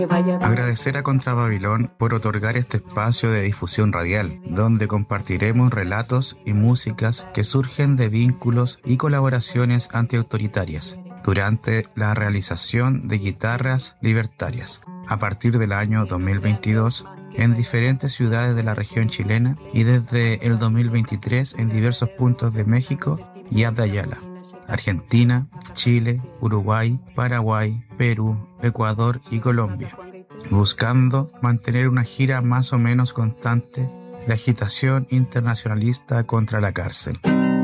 Agradecer a Contra Babilón por otorgar este espacio de difusión radial, donde compartiremos relatos y músicas que surgen de vínculos y colaboraciones antiautoritarias durante la realización de guitarras libertarias a partir del año 2022 en diferentes ciudades de la región chilena y desde el 2023 en diversos puntos de México y Ayala, Argentina, Chile, Uruguay, Paraguay, Perú, Ecuador y Colombia, buscando mantener una gira más o menos constante de agitación internacionalista contra la cárcel.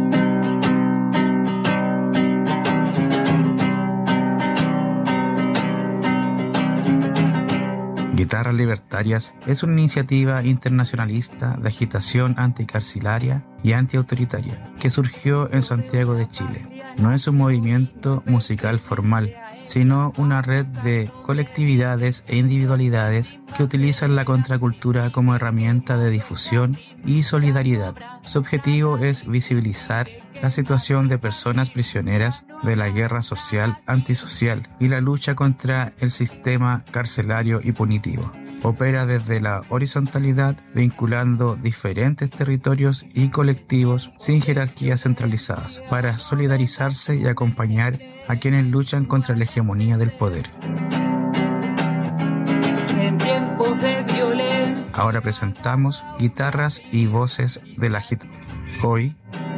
Guitarras Libertarias es una iniciativa internacionalista de agitación anticarcelaria y antiautoritaria que surgió en Santiago de Chile. No es un movimiento musical formal, sino una red de colectividades e individualidades que utilizan la contracultura como herramienta de difusión y solidaridad. Su objetivo es visibilizar la situación de personas prisioneras de la guerra social antisocial y la lucha contra el sistema carcelario y punitivo. Opera desde la horizontalidad, vinculando diferentes territorios y colectivos sin jerarquías centralizadas, para solidarizarse y acompañar a quienes luchan contra la hegemonía del poder. Ahora presentamos Guitarras y Voces de la Agitación. Hoy,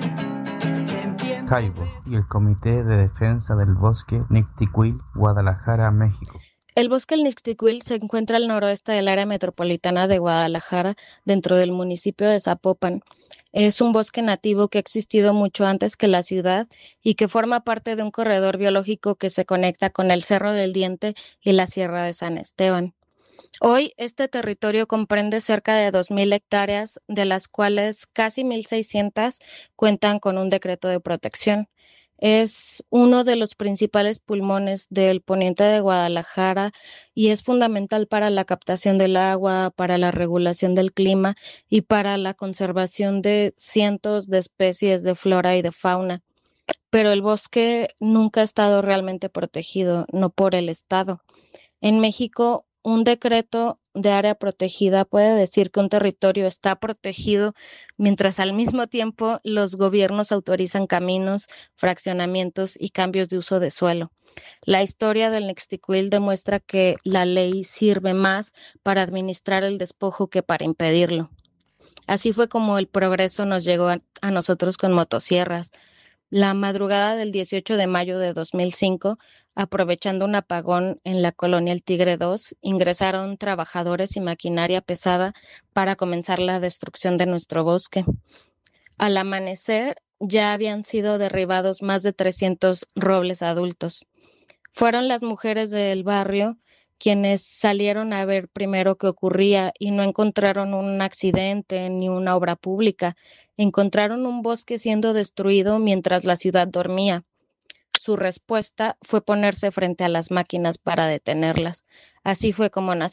Jaibo y el Comité de Defensa del Bosque Nictiquil, Guadalajara, México. El bosque El Nictiquil se encuentra al noroeste del área metropolitana de Guadalajara, dentro del municipio de Zapopan. Es un bosque nativo que ha existido mucho antes que la ciudad y que forma parte de un corredor biológico que se conecta con el Cerro del Diente y la Sierra de San Esteban. Hoy, este territorio comprende cerca de 2,000 hectáreas, de las cuales casi 1,600 cuentan con un decreto de protección. Es uno de los principales pulmones del poniente de Guadalajara y es fundamental para la captación del agua, para la regulación del clima y para la conservación de cientos de especies de flora y de fauna. Pero el bosque nunca ha estado realmente protegido, no por el Estado. En México, un decreto de área protegida puede decir que un territorio está protegido, mientras al mismo tiempo los gobiernos autorizan caminos, fraccionamientos y cambios de uso de suelo. La historia del Nictiquil demuestra que la ley sirve más para administrar el despojo que para impedirlo. Así fue como el progreso nos llegó a nosotros con motosierras. La madrugada del 18 de mayo de 2005, aprovechando un apagón en la colonia El Tigre 2, ingresaron trabajadores y maquinaria pesada para comenzar la destrucción de nuestro bosque. Al amanecer, ya habían sido derribados más de 300 robles adultos. Fueron las mujeres del barrio quienes salieron a ver primero qué ocurría y no encontraron un accidente ni una obra pública. Encontraron un bosque siendo destruido mientras la ciudad dormía. Su respuesta fue ponerse frente a las máquinas para detenerlas. Así fue como nació